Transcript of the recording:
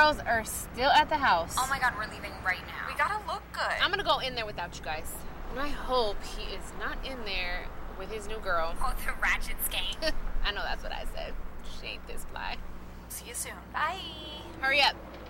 girls are still at the house. Oh my God, we're leaving right now. We gotta look good. I'm gonna go in there without you guys. And I hope he is not in there with his new girl. Oh, the ratchet skank. I know that's what I said. She ain't this fly. See you soon. Bye. Hurry up.